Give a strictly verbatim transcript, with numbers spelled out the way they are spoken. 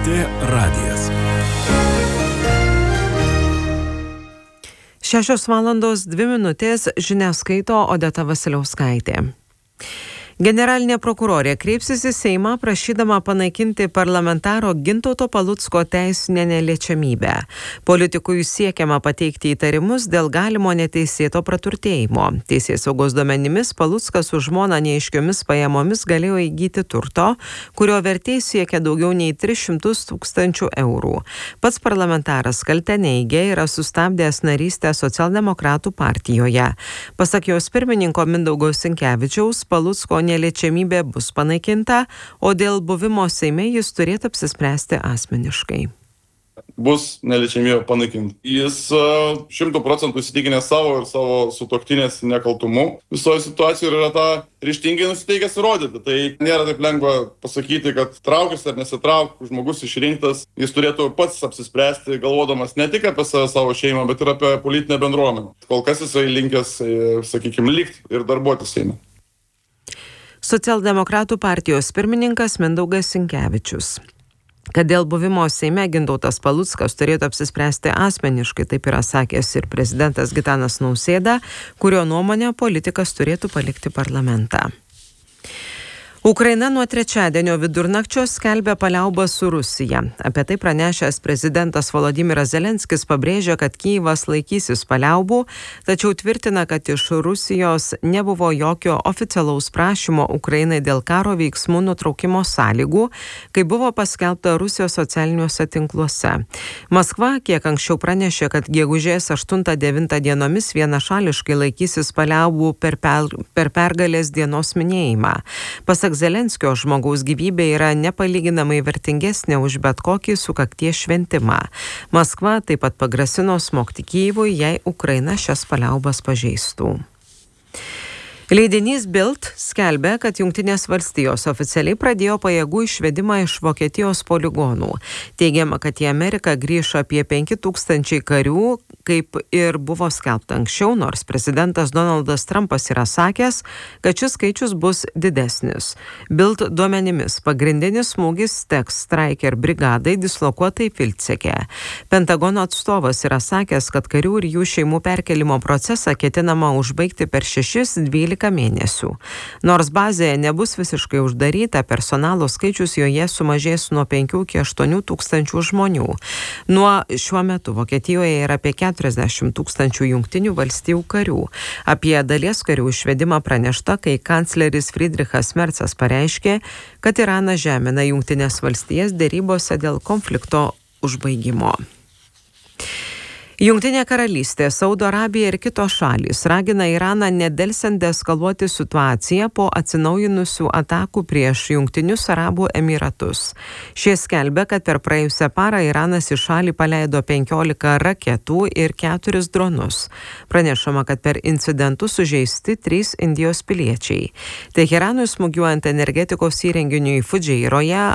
T radijas. Šešios valandos dvi minutės, žinias skaito Odeta Vasiliauskaitė. Generalinė prokurorė kreipsis į Seimą prašydama panaikinti parlamentaro Gintauto Palucko teisinę neliečiamybę. Politikui siekiama pateikti įtarimus dėl galimo neteisėto praturtėjimo. Teisėsaugos duomenimis Paluckas su žmona neaiškiomis pajamomis galėjo įgyti turto, kurio vertė siekia daugiau nei tris šimtus tūkstančių eurų. Pats parlamentaras kaltę neigė, yra sustabdęs narystę Socialdemokratų partijoje. Pasak jos pirmininko Mindaugo Sinkevičiaus, Palucko neliečiamybė bus panaikinta, o dėl buvimo Seime jis turėtų apsispręsti asmeniškai. Bus neliečiamybė panaikinta. Jis šimtų procentų įsitikinęs savo ir savo sutuoktinės nekaltumu. Visoje situacijoje yra tą ryžtingai nusiteikęs įrodyti. Tai nėra taip lengva pasakyti, kad traukis ar nesitrauk, žmogus išrinktas. Jis turėtų pats apsispręsti, galvodamas ne tik apie save, savo šeimą, bet ir apie politinę bendruomenę. Kol kas jisai linkęs, sakykime, likti ir darbuotis Seime. Socialdemokratų partijos pirmininkas Mindaugas Sinkevičius. Kad dėl buvimo Seime Gintautas Paluckas turėtų apsispręsti asmeniškai, taip yra sakęs ir prezidentas Gitanas Nausėda, kurio nuomonė politikas turėtų palikti parlamentą. Ukraina nuo trečiadienio vidurnakčio skelbia paliaubą su Rusija. Apie tai pranešęs prezidentas Volodymyras Zelenskis pabrėžia, kad Kyjivas laikysis paliaubų, tačiau tvirtina, kad iš Rusijos nebuvo jokio oficialaus prašymo Ukrainai dėl karo veiksmų nutraukimo sąlygų, kai buvo paskelbta Rusijos socialiniuose tinkluose. Maskva kiek anksčiau pranešė, kad gegužės aštuntą devintą dienomis vienašališkai laikysis paliaubų per, per, per pergalės dienos minėjimą. Pasak Zelenskio, žmogaus gyvybė yra nepalyginamai vertingesnė už bet kokį sukakties šventimą. Maskva taip pat pagrasino smogti Kyjivui, jei Ukraina šias paliaubas pažeistų. Leidinys Bild skelbia, kad Jungtinės valstijos oficialiai pradėjo pajėgų išvedimą iš Vokietijos poligonų. Teigiama, kad į Ameriką grįš apie penki tūkstančiai karių, kaip ir buvo skelbta anksčiau, nors prezidentas Donaldas Trumpas yra sakęs, kad šis skaičius bus didesnis. Bild duomenimis pagrindinis smūgis teks Stryker brigadai dislokuotai Filceke. Pentagono atstovas yra sakęs, kad karių ir jų šeimų perkelimo procesą ketinama užbaigti per šešis dvylika mėnesių. Nors bazė nebus visiškai uždaryta, personalo skaičius joje sumažės nuo penkių iki aštuonių tūkstančių žmonių. Nuo šiuo metu Vokietijoje yra apie keturiasdešimt tūkstančių jungtinių valstijų karių. Apie dalies karių išvedimą pranešta, kai kancleris Friedrichas Mercas pareiškė, kad Iranas žemina Jungtinės valstijas derybose dėl konflikto užbaigimo. Jungtinė karalystė, Saudo Arabija ir kitos šalys ragina Iraną nedelsiant deeskaluoti situaciją po atsinaujinusių atakų prieš Jungtinius Arabų Emiratus. Šie skelbia, kad per praėjusią parą Iranas į šalį paleido penkiolika raketų ir keturis dronus. Pranešama, kad per incidentus sužeisti trys Indijos piliečiai. Teheranui smūgiuojant energetikos įrenginiui Fudžeiroje